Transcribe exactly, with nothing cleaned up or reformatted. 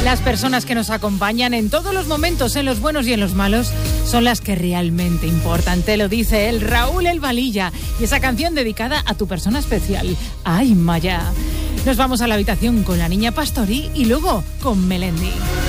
Las personas que nos acompañan en todos los momentos, en los buenos y en los malos, son las que realmente importan. Te lo dice él, Raúl El Valilla, y esa canción dedicada a tu persona especial. ¡Ay, Maya! Nos vamos a la habitación con la niña Pastori y luego con Melendi.